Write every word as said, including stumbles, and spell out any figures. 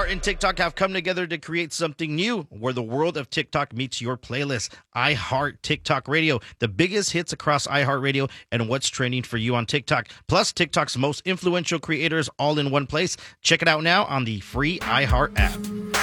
iHeart and TikTok have come together to create something new where the world of TikTok meets your playlist. iHeart TikTok Radio, the biggest hits across iHeartRadio and what's trending for you on TikTok. Plus, TikTok's most influential creators all in one place. Check it out now on the free iHeart app.